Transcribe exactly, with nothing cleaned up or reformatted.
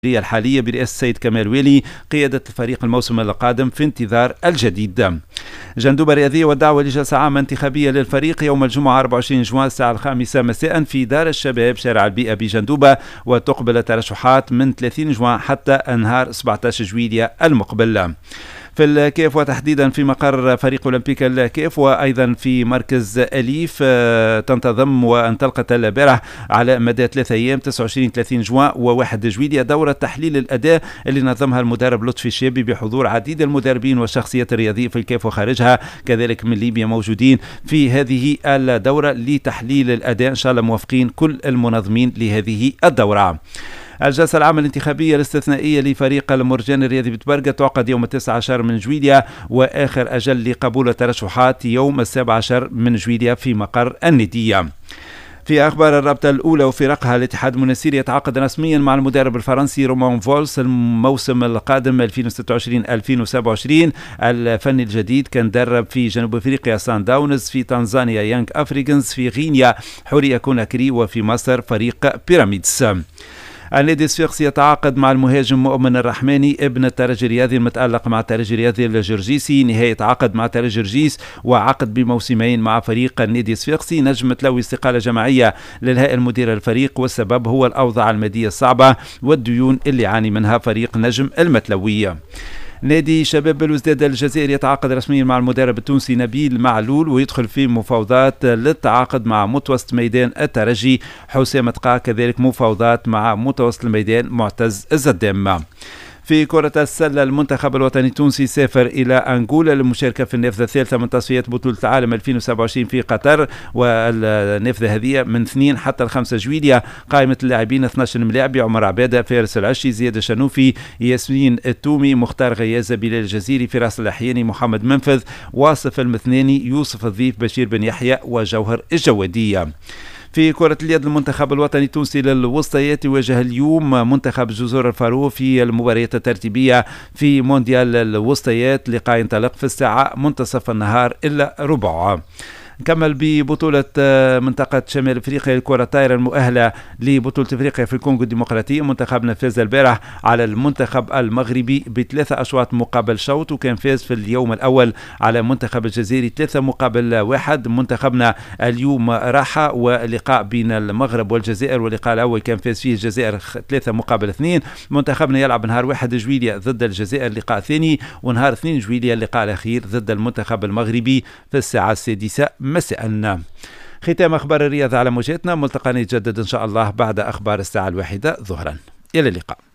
الحالية برئاسة السيد كمال ويلي قيادة الفريق الموسم القادم في انتظار الجديد. جندوبة رياضية والدعوة لجلسة عامة انتخابية للفريق يوم الجمعة أربعة وعشرين جوان الساعة الخامسة مساء في دار الشباب شارع البيئة بجندوبة، وتقبل الترشحات من ثلاثين جوان حتى نهار سبعة عشر جويلية المقبل. في الكيف وتحديدا في مقر فريق أولمبيك الكيف، وأيضا في مركز أليف تنتظم وانطلقت البارح على مدى ثلاثة أيام تسعة وعشرين ثلاثين جوان وواحد جويلية دورة تحليل الأداء اللي نظمها المدرب لطفي الشابي بحضور عديد المدربين والشخصيات الرياضية في الكيف وخارجها، كذلك من ليبيا موجودين في هذه الدورة لتحليل الأداء. إن شاء الله موافقين كل المنظمين لهذه الدورة. الجلسة العامة الانتخابية الاستثنائية لفريق المرجان الرياضي بتبرقة تعقد يوم التاسع عشر من جويلية، وآخر أجل لقبول الترشحات يوم السابع عشر من جويلية في مقر الندية. في أخبار الرابطة الأولى وفرقها، الاتحاد المنستيري يتعاقد رسميا مع المدرب الفرنسي رومان فولس الموسم القادم ألفين وستة وعشرين ألفين وسبعة وعشرين. الفني الجديد كان درب في جنوب أفريقيا سان داونز، في تنزانيا يانغ أفريكانز، في غينيا حورية كوناكري، وفي مصر فريق بيراميدز. النادي الصفاقسي يتعاقد مع المهاجم مؤمن الرحماني ابن الترجي الرياضي المتألق مع الترجي الرياضي الجرجيسي، نهاية عقد مع ترجي جرجيس وعقد بموسمين مع فريق النادي الصفاقسي. نجم تلوي استقالة جماعية للهيئة المديرة للفريق، والسبب هو الأوضاع المادية الصعبة والديون اللي يعاني منها فريق نجم المتلوية. نادي شباب الوزداد الجزائري يتعاقد رسميا مع المدرب التونسي نبيل معلول، ويدخل في مفاوضات للتعاقد مع متوسط ميدان الترجي حسام تقا، كذلك مفاوضات مع متوسط الميدان معتز الزدام. في كرة السلة، المنتخب الوطني التونسي سافر إلى أنغولا للمشاركة في النافذة الثالثة من تصفيات بطولة العالم ألفين وسبعة وعشرين في قطر، والنافذة هذه من اثنين حتى الخمسة جويلية. قائمة اللاعبين اثني عشر ملاعب: عمر عبادة، فارس العشي، زياد الشنوفي، ياسمين التومي، مختار غيازة، بلال الجزيري، فراس الأحياني، محمد منفذ، واصف المثناني، يوسف الضيف، بشير بن يحيى، وجوهر الجوادية. في كرة اليد، المنتخب الوطني التونسي للوسطيات يواجه اليوم منتخب جزر الفارو في المباريات الترتيبية في مونديال الوسطيات، لقاء ينطلق في الساعة منتصف النهار إلا ربع. نكمل ببطولة منطقة شمال افريقيا للكرة الطايرة المؤهلة لبطولة افريقيا في الكونغو الديمقراطية. منتخبنا فاز البارح على المنتخب المغربي بثلاثة اشواط مقابل شوط، وكان فاز في اليوم الاول على منتخب الجزائري ثلاثة مقابل واحد. منتخبنا اليوم راحة ولقاء بين المغرب والجزائر، واللقاء الاول كان فاز فيه الجزائر ثلاثة مقابل اثنين. منتخبنا يلعب نهار واحد جويلية ضد الجزائر لقاء ثاني، ونهار اثنين جويلية اللقاء الاخير ضد المنتخب المغربي في الساعة السادسة مساء. ختام أخبار الرياضة على موجاتنا، ملتقى يتجدد إن شاء الله بعد أخبار الساعة الواحدة ظهرا. إلى اللقاء.